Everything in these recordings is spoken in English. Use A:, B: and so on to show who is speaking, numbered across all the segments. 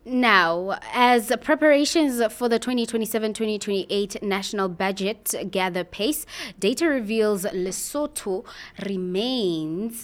A: Now, as preparations for the 2027-2028 national budget gather pace, data reveals Lesotho remains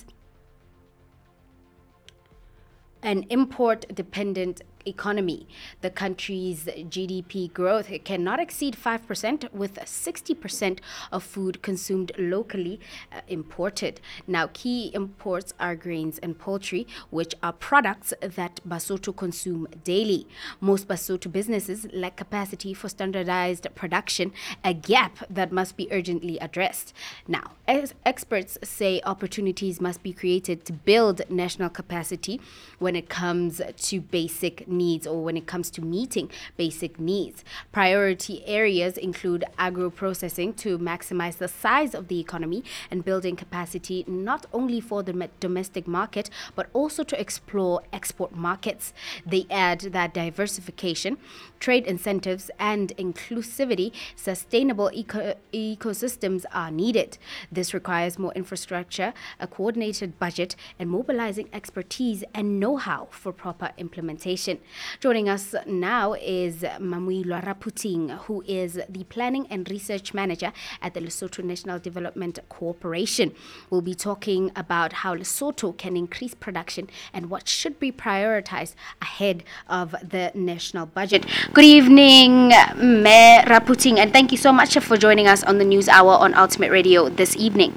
A: an import-dependent economy. The country's GDP growth cannot exceed 5%, with 60% of food consumed locally imported. Now, key imports are grains and poultry, which are products that Basotho consume daily. Most Basotho businesses lack capacity for standardized production, a gap that must be urgently addressed. Now, as experts say, opportunities must be created to build national capacity when it comes to basic needs, or when it comes to meeting basic needs. Priority areas include agro-processing to maximize the size of the economy and building capacity not only for the domestic market but also to explore export markets. They add that diversification, trade incentives, and inclusivity, sustainable ecosystems are needed. This requires more infrastructure, a coordinated budget, and mobilizing expertise and know-how for proper implementation. Joining us now is Mamuilwa Raputing, who is the Planning and Research Manager at the Lesotho National Development Corporation. We'll be talking about how Lesotho can increase production and what should be prioritized ahead of the national budget. Good evening, Mayor Raputing, and thank you so much for joining us on the News Hour on Ultimate Radio this evening.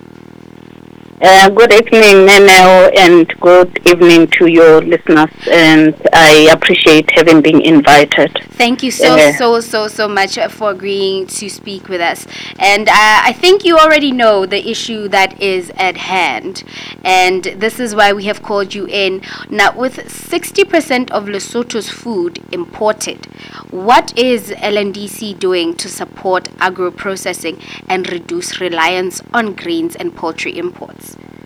B: Good evening, Nenel, and good evening to your listeners, and I appreciate having been invited.
A: Thank you so much for agreeing to speak with us. And I think you already know the issue that is at hand, and this is why we have called you in. Now, with 60% of Lesotho's food imported, what is LNDC doing to support agro-processing and reduce reliance on grains and poultry imports?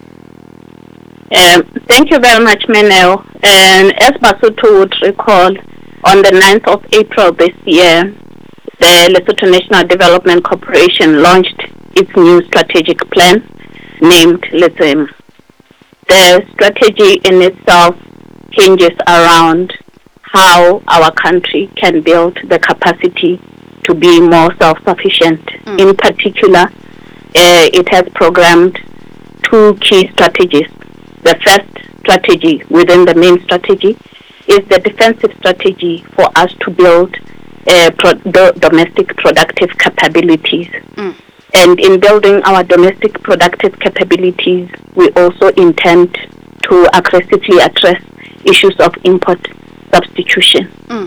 B: Thank you very much, Menel. And as Basotho would recall, on the 9th of April this year, the Lesotho National Development Corporation launched its new strategic plan named Letsema. The strategy in itself hinges around how our country can build the capacity to be more self-sufficient. In particular, it has programmed two key strategies. The first strategy within the main strategy is the defensive strategy for us to build domestic productive capabilities. And in building our domestic productive capabilities, we also intend to aggressively address issues of import substitution.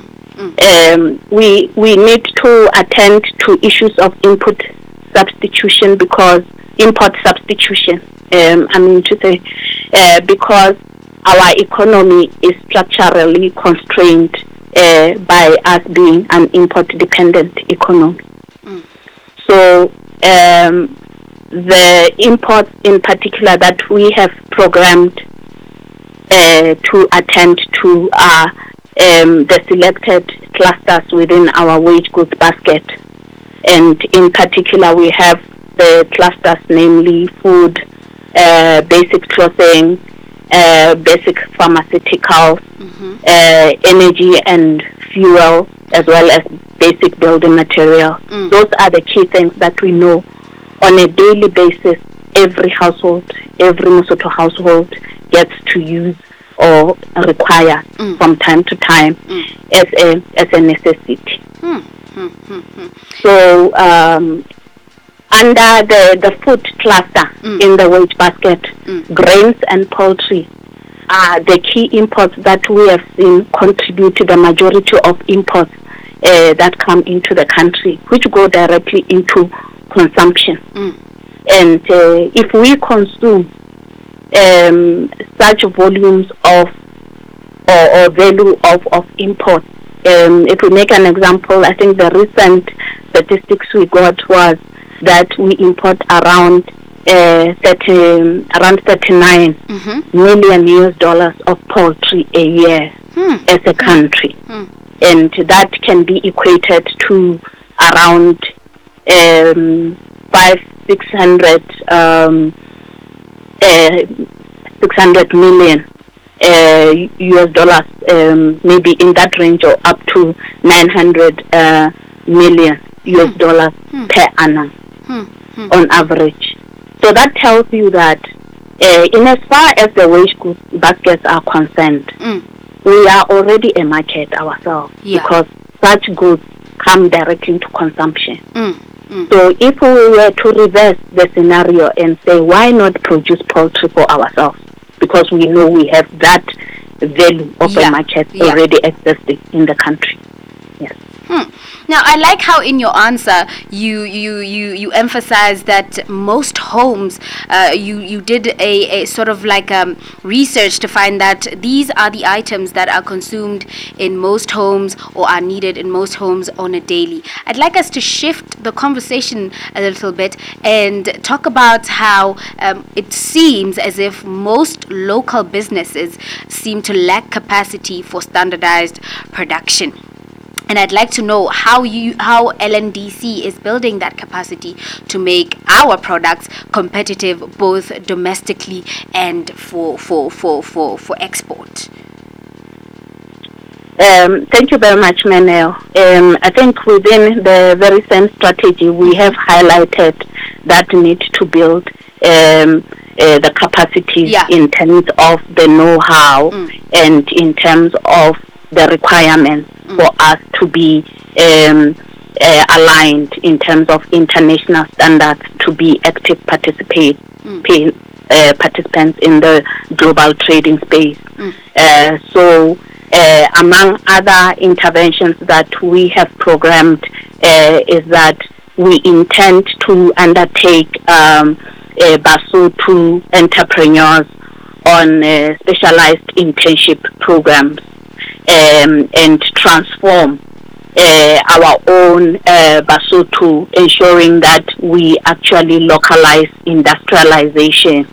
B: We need to attend to issues of input substitution because because our economy is structurally constrained by us being an import-dependent economy. So the imports in particular that we have programmed to attend to are the selected clusters within our wage goods basket. And in particular, we have the clusters, namely food, basic clothing, basic pharmaceuticals, energy and fuel, as well as basic building material. Those are the key things that we know on a daily basis every household, every Lesotho household gets to use or require from time to time as a necessity. So under the food cluster in the wage basket, grains and poultry are the key imports that we have seen contribute to the majority of imports that come into the country, which go directly into consumption. And if we consume such volumes of or value of imports, if we make an example, I think the recent statistics we got was that we import around $39 million US of poultry a year as a country, and that can be equated to around 600 million US dollars, maybe in that range, or up to 900 million US dollars per annum on average. So that tells you that in as far as the wage goods baskets are concerned, we are already a market ourselves, because such goods come directly into consumption. So if we were to reverse the scenario and say, why not produce poultry for ourselves? Because we know we have that value of a market already existing in the country. Yes.
A: Now, I like how in your answer you emphasize that most homes, you did a sort of like research to find that these are the items that are consumed in most homes or are needed in most homes on a daily. I'd like us to shift the conversation a little bit and talk about how it seems as if most local businesses seem to lack capacity for standardized production. And I'd like to know how LNDC is building that capacity to make our products competitive both domestically and for export.
B: Thank you very much, Menel. I think within the very same strategy, we have highlighted that need to build the capacities in terms of the know-how and in terms of the requirements for us to be aligned in terms of international standards to be active participants in the global trading space. So among other interventions that we have programmed is that we intend to undertake Basotho entrepreneurs on specialized internship programs and transform our own Basotho, ensuring that we actually localize industrialization.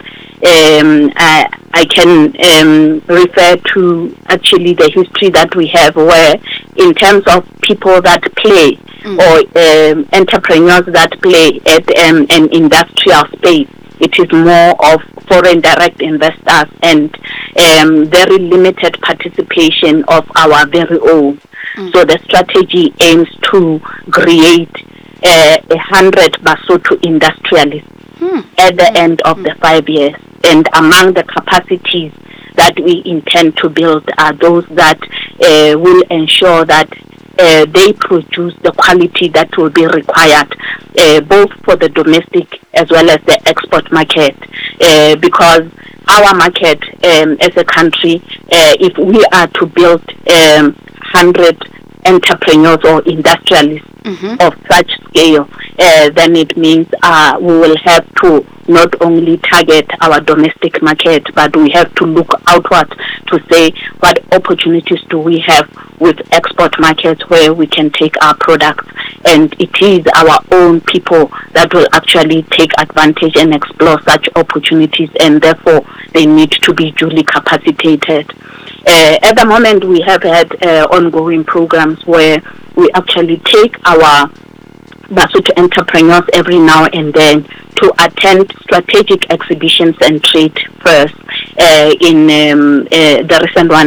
B: I can refer to actually the history that we have, where in terms of people that play or entrepreneurs that play at an industrial space, it is more of foreign direct investors and very limited participation of our very own. So the strategy aims to create 100 Basotho industrialists at the end of the 5 years. And among the capacities that we intend to build are those that will ensure that they produce the quality that will be required both for the domestic as well as the export market, because our market as a country, if we are to build 100 entrepreneurs or industrialists of such scale, then it means we will have to not only target our domestic market, but we have to look outward to say what opportunities do we have with export markets where we can take our products. And it is our own people that will actually take advantage and explore such opportunities, and therefore they need to be duly capacitated. At the moment, we have had ongoing programs where we actually take our Basotho entrepreneurs every now and then to attend strategic exhibitions and trade fairs. In the recent one